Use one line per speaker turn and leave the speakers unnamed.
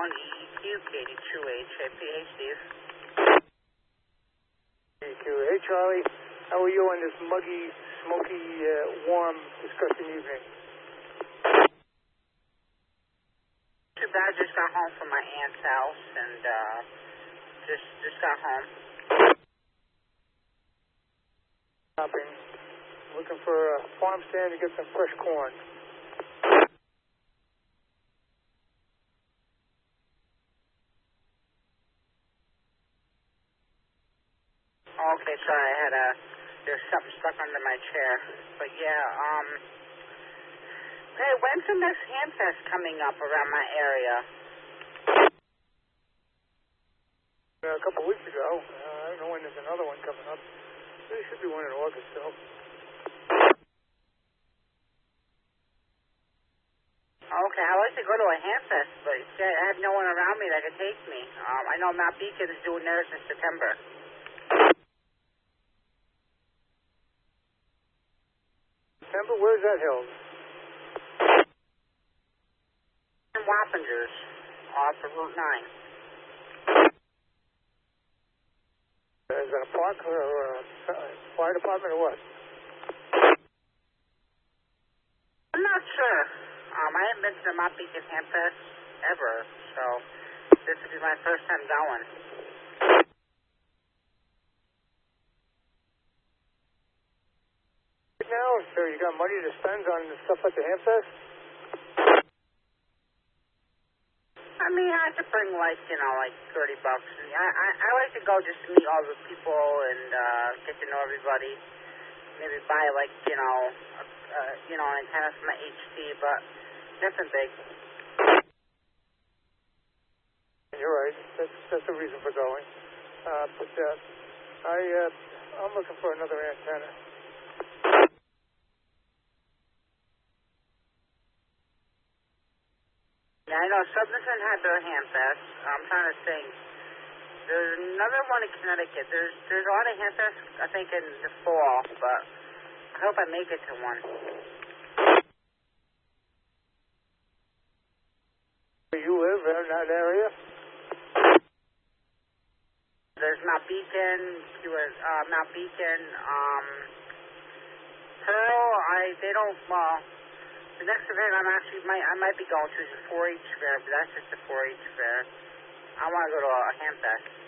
EEQ, KD2H. Hey, Steve.
EEQ. Hey, Charlie. How are you on this muggy, smoky, warm, disgusting evening?
Too bad. Just got home from my aunt's house and just got home.
Shopping. Looking for a farm stand to get some fresh corn.
Okay, sorry. There's something stuck under my chair. But yeah, hey, when's the next Hamfest coming up around my area?
A couple weeks ago. I don't know when there's another one coming up. There should be one in August, though.
Okay, I like to go to a Hamfest, but I have no one around me that could take me. I know Mount Beacon is doing theirs in September.
September? Where's that held?
In Wappingers, off of Route 9.
Is that a park or a fire department or what?
I'm not sure. I haven't been to the Mount Beacon Hamfest ever, so this will be my first time going.
Now, so you got money to spend on stuff at the Hamfest?
I mean, I could bring like $30. And I like to go just to meet all the people and get to know everybody. Maybe buy an antenna for my HT, but nothing big.
You're right. That's the reason for going. I'm looking for another antenna.
Yeah, I know Submission had their Hamfest. I'm trying to think. There's another one in Connecticut. There's a lot of Hamfests, I think, in the fall, but I hope I make it to one.
Where you live in that area?
There's Mount Beacon, Pearl. They don't. The next event I might be going to is a 4-H fair, but that's just a 4-H fair. I want to go to a Hamfest.